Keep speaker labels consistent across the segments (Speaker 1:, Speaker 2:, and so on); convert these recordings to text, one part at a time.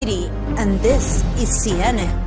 Speaker 1: and this is CNN.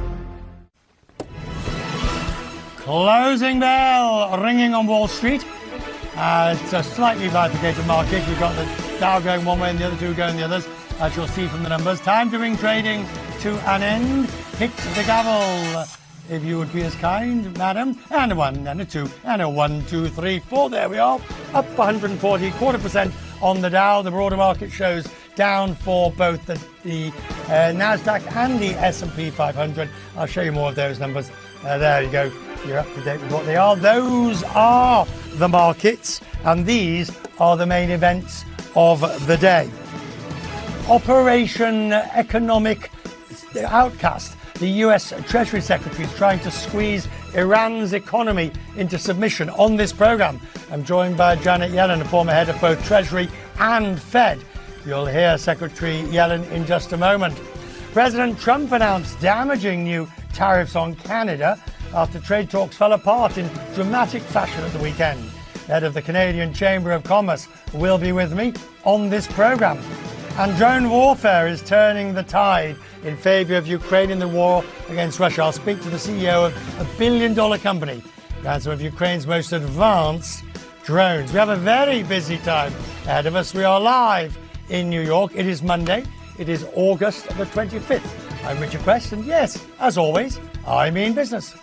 Speaker 2: Closing bell ringing on Wall Street. It's a slightly bifurcated market. We've got the Dow going one way and the other two going the others, as you'll see from the numbers. Time to bring trading to an end. Hit the gavel, if you would be as kind, madam. And a one, and a two, and a 1, 2, 3, 4. There we are. Up 140, 0.25% on the Dow. The broader market shows down for both the Nasdaq and the S&P 500. I'll show you more of those numbers. There you go. You're up to date with what they are. Those are the markets, and these are the main events of the day. Operation Economic Outcast. The US Treasury Secretary is trying to squeeze Iran's economy into submission on this program. I'm joined by Janet Yellen, the former head of both Treasury and Fed. You'll hear Secretary Yellen in just a moment. President Trump announced damaging new tariffs on Canada after trade talks fell apart in dramatic fashion at the weekend. The head of the Canadian Chamber of Commerce will be with me on this program. And drone warfare is turning the tide in favour of Ukraine in the war against Russia. I'll speak to the CEO of a billion-dollar company and some of Ukraine's most advanced drones. We have a very busy time ahead of us. We are live in New York. It is Monday. It is August the 25th. I'm Richard Quest, and yes, as always, I mean business.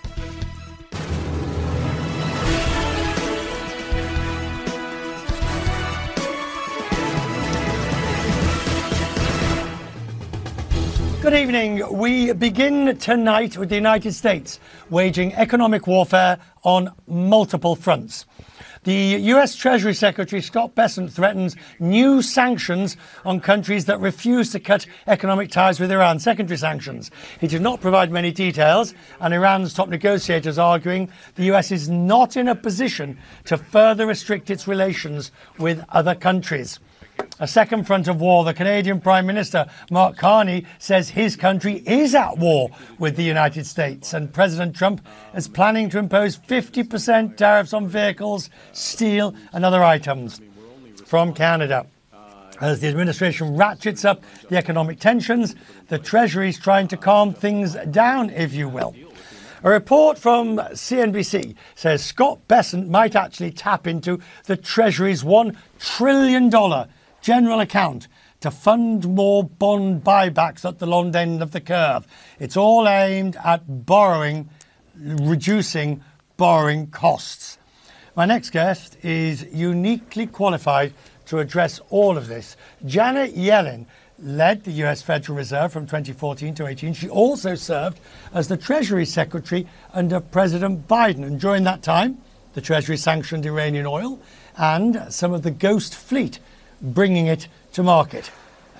Speaker 2: Good evening. We begin tonight with the United States waging economic warfare on multiple fronts. The US Treasury Secretary Scott Bessent threatens new sanctions on countries that refuse to cut economic ties with Iran, secondary sanctions. He did not provide many details, and Iran's top negotiators arguing the US is not in a position to further restrict its relations with other countries. A second front of war, the Canadian Prime Minister, Mark Carney, says his country is at war with the United States, and President Trump is planning to impose 50% tariffs on vehicles, steel and other items from Canada. As the administration ratchets up the economic tensions, the Treasury is trying to calm things down, if you will. A report from CNBC says Scott Bessent might actually tap into the Treasury's $1 trillion general account to fund more bond buybacks at the long end of the curve. It's all aimed at reducing borrowing costs. My next guest is uniquely qualified to address all of this. Janet Yellen led the US Federal Reserve from 2014 to 18. She also served as the Treasury Secretary under President Biden. And during that time, the Treasury sanctioned Iranian oil and some of the ghost fleet, bringing it to market.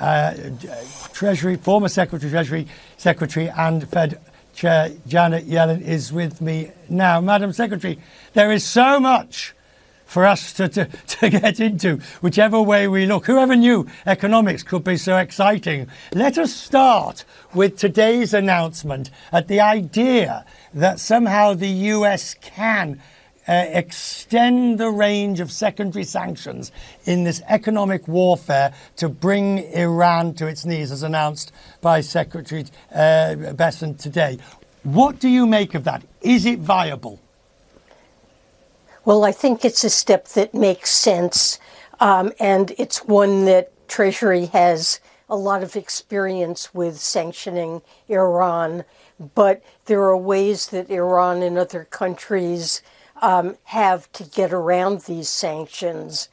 Speaker 2: Former Treasury Secretary and Fed Chair Janet Yellen is with me now. Madam Secretary, there is so much for us to get into, whichever way we look. Whoever knew economics could be so exciting? Let us start with today's announcement at the idea that somehow the US can extend the range of secondary sanctions in this economic warfare to bring Iran to its knees, as announced by Secretary Bessent today. What do you make of that? Is it viable?
Speaker 3: Well, I think it's a step that makes sense, and it's one that Treasury has a lot of experience with sanctioning Iran, but there are ways that Iran and other countries have to get around these sanctions,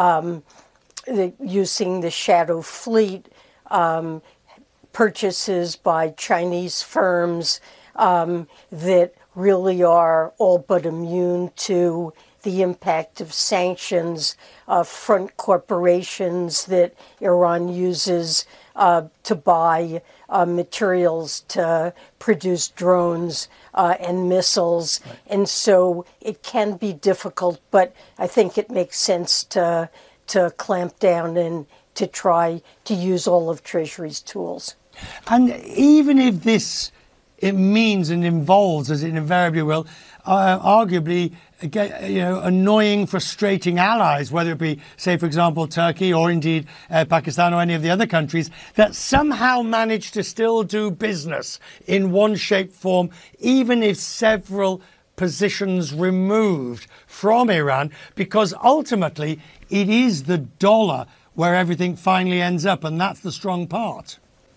Speaker 3: using the shadow fleet, purchases by Chinese firms that really are all but immune to the impact of sanctions, front corporations that Iran uses to buy materials to produce drones and missiles. Right. And so it can be difficult, but I think it makes sense to clamp down and to try to use all of Treasury's tools.
Speaker 2: And even if this it means and involves, as it invariably will, arguably, annoying, frustrating allies, whether it be, say, for example, Turkey or indeed Pakistan or any of the other countries that somehow manage to still do business in one shape, form, even if several positions removed from Iran, because ultimately it is the dollar where everything finally ends up, and that's the strong part.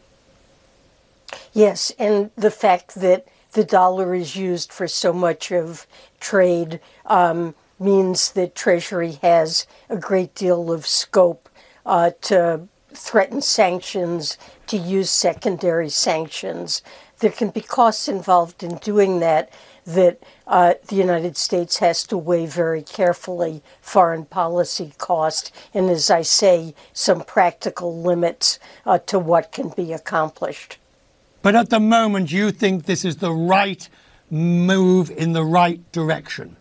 Speaker 3: Yes, and the fact that the dollar is used for so much of trade means that Treasury has a great deal of scope to threaten sanctions, to use secondary sanctions. There can be costs involved in doing that the United States has to weigh very carefully, foreign policy cost, and as I say, some practical limits to what can be accomplished.
Speaker 2: But at the moment, you think this is the right move in the right direction?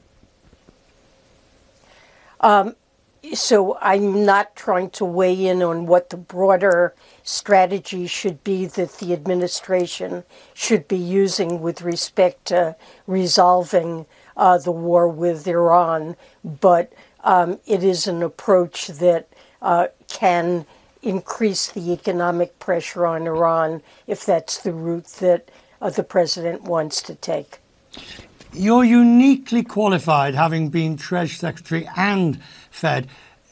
Speaker 3: So I'm not trying to weigh in on what the broader strategy should be that the administration should be using with respect to resolving the war with Iran, but it is an approach that can increase the economic pressure on Iran if that's the route that the president wants to take.
Speaker 2: You're uniquely qualified, having been Treasury Secretary and Fed.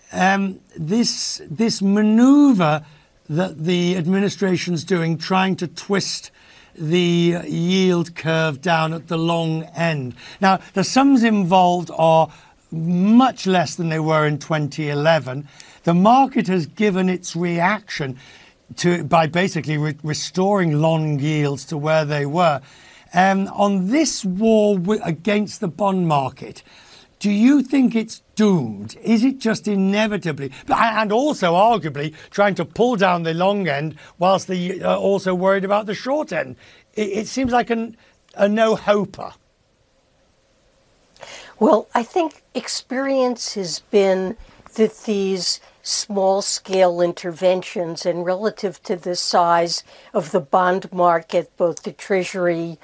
Speaker 2: This manoeuvre that the administration's doing, trying to twist the yield curve down at the long end. Now, the sums involved are much less than they were in 2011. The market has given its reaction by basically restoring long yields to where they were. On this war against the bond market, do you think it's doomed? Is it just inevitably, and also arguably trying to pull down the long end whilst also worried about the short end? It seems like a no-hoper.
Speaker 3: Well, I think experience has been that these small-scale interventions, and relative to the size of the bond market, both the Treasury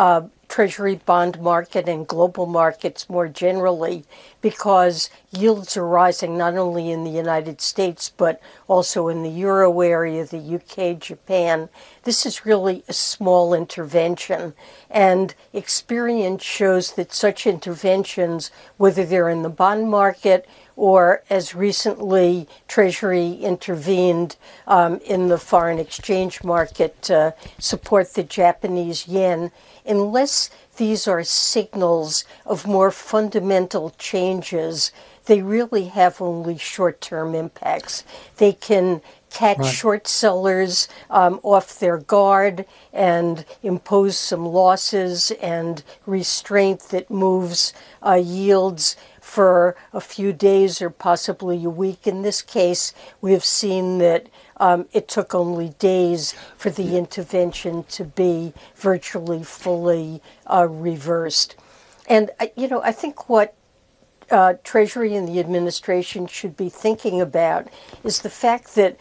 Speaker 3: bond market and global markets more generally, because yields are rising not only in the United States but also in the Euro area, the UK, Japan. This is really a small intervention, and experience shows that such interventions, whether they're in the bond market or as recently Treasury intervened in the foreign exchange market to support the Japanese yen, unless these are signals of more fundamental changes, they really have only short-term impacts. They can catch short sellers off their guard and impose some losses and restraint that moves yields for a few days or possibly a week. In this case, we have seen that it took only days for the intervention to be virtually fully reversed. And, I think what Treasury and the administration should be thinking about is the fact that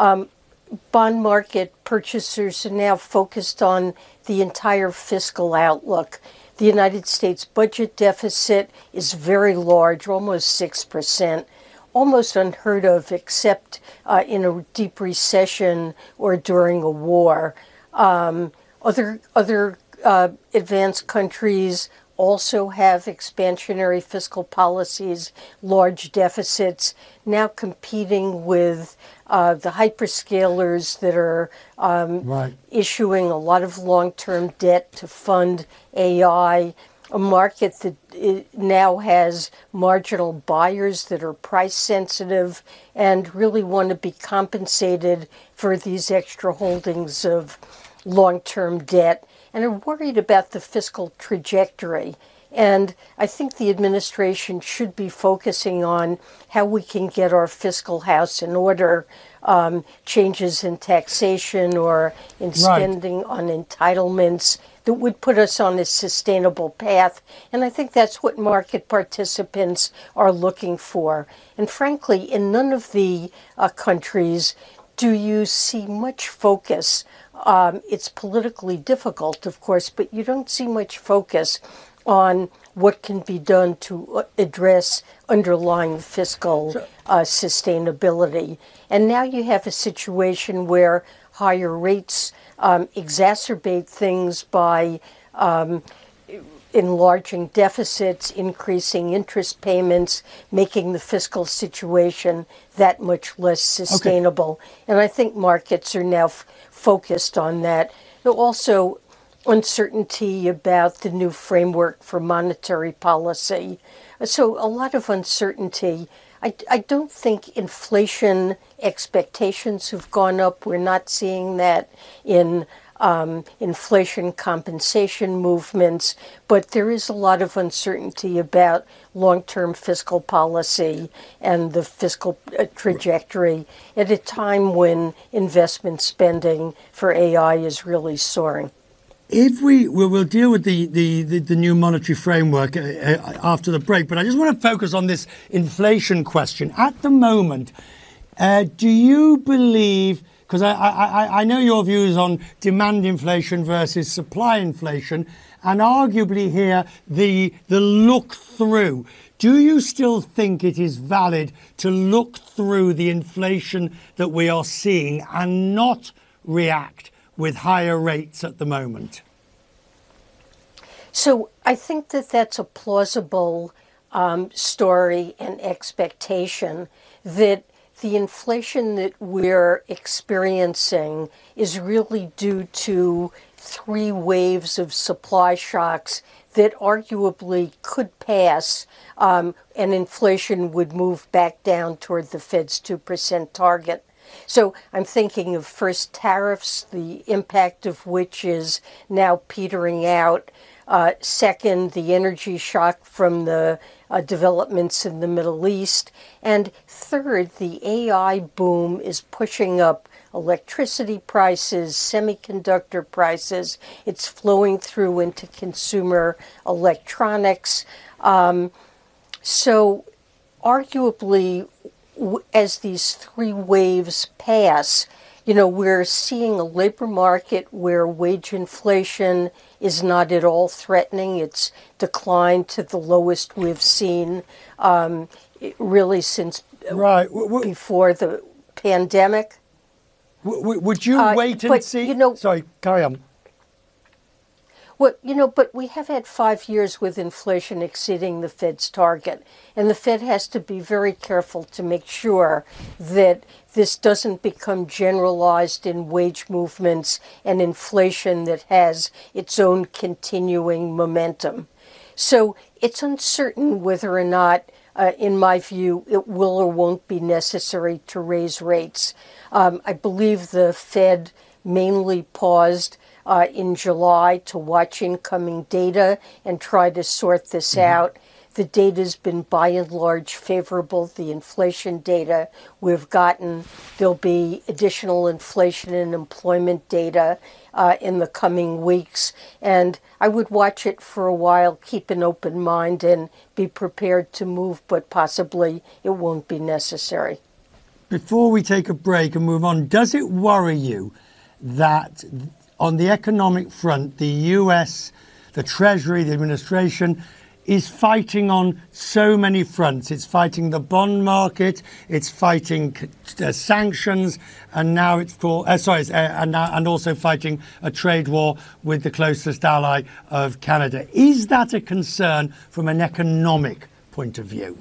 Speaker 3: bond market purchasers are now focused on the entire fiscal outlook. The United States budget deficit is very large, almost 6%, almost unheard of except in a deep recession or during a war. Other advanced countries also have expansionary fiscal policies, large deficits, now competing with the hyperscalers that are issuing a lot of long-term debt to fund AI, a market that now has marginal buyers that are price sensitive and really want to be compensated for these extra holdings of long-term debt, and are worried about the fiscal trajectory. And I think the administration should be focusing on how we can get our fiscal house in order, changes in taxation or in spending on entitlements that would put us on a sustainable path. And I think that's what market participants are looking for. And frankly, in none of the countries do you see much focus? It's politically difficult, of course, but you don't see much focus on what can be done to address underlying fiscal sustainability. And now you have a situation where higher rates exacerbate things by enlarging deficits, increasing interest payments, making the fiscal situation that much less sustainable. Okay. And I think markets are now focused on that. Also, uncertainty about the new framework for monetary policy. So a lot of uncertainty. I don't think inflation expectations have gone up. We're not seeing that in inflation compensation movements, but there is a lot of uncertainty about long-term fiscal policy and the fiscal trajectory at a time when investment spending for AI is really soaring.
Speaker 2: If we'll deal with the new monetary framework after the break, but I just want to focus on this inflation question. At the moment, do you believe, because I know your views on demand inflation versus supply inflation, and arguably here the look through. Do you still think it is valid to look through the inflation that we are seeing and not react with higher rates at the moment?
Speaker 3: So I think that that's a plausible story and expectation, that the inflation that we're experiencing is really due to 3 waves of supply shocks that arguably could pass, and inflation would move back down toward the Fed's 2% target. So I'm thinking of first tariffs, the impact of which is now petering out. Second, the energy shock from the developments in the Middle East. And third, the AI boom is pushing up electricity prices, semiconductor prices. It's flowing through into consumer electronics. So arguably, as these 3 waves pass, we're seeing a labor market where wage inflation is not at all threatening. It's declined to the lowest we've seen really since before the pandemic.
Speaker 2: Would you wait and see? Sorry, carry on.
Speaker 3: Well, but we have had 5 years with inflation exceeding the Fed's target, and the Fed has to be very careful to make sure that this doesn't become generalized in wage movements and inflation that has its own continuing momentum. So it's uncertain whether or not, in my view, it will or won't be necessary to raise rates. I believe the Fed mainly paused in July to watch incoming data and try to sort this out. The data's been by and large favorable. The inflation data we've gotten, there'll be additional inflation and employment data in the coming weeks. And I would watch it for a while, keep an open mind, and be prepared to move, but possibly it won't be necessary.
Speaker 2: Before we take a break and move on, does it worry you that on the economic front, the US, the Treasury, the administration is fighting on so many fronts? It's fighting the bond market, it's fighting sanctions, and now it's and also fighting a trade war with the closest ally of Canada. Is that a concern from an economic point of view?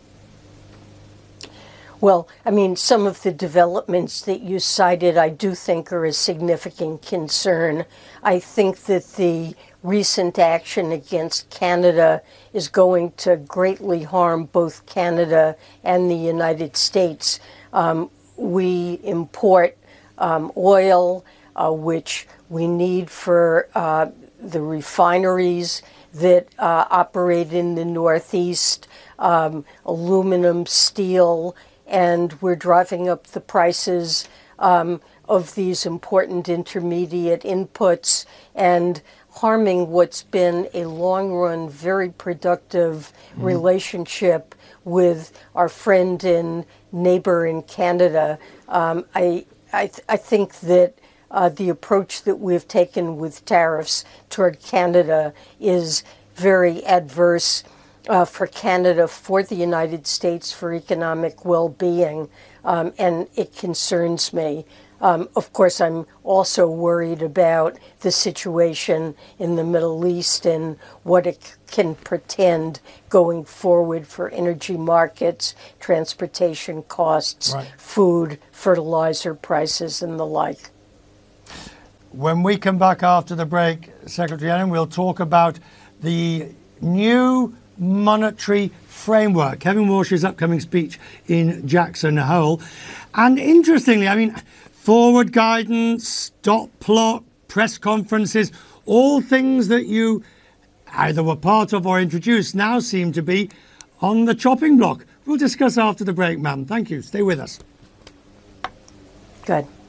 Speaker 3: Well, I mean, some of the developments that you cited, I do think are a significant concern. I think that the recent action against Canada is going to greatly harm both Canada and the United States. We import oil, which we need for the refineries that operate in the Northeast, aluminum, steel, and we're driving up the prices of these important intermediate inputs and harming what's been a long-run, very productive relationship with our friend and neighbor in Canada. I I think that the approach that we've taken with tariffs toward Canada is very adverse for Canada, for the United States, for economic well-being, and it concerns me. Of course, I'm also worried about the situation in the Middle East and what it can portend going forward for energy markets, transportation costs, food, fertilizer prices, and the like.
Speaker 2: When we come back after the break, Secretary Yellen, we'll talk about the new monetary framework, Kevin Warsh's upcoming speech in Jackson Hole. And interestingly, I mean, forward guidance, dot plot, press conferences, all things that you either were part of or introduced now seem to be on the chopping block. We'll discuss after the break, ma'am. Thank you. Stay with us.
Speaker 3: Good.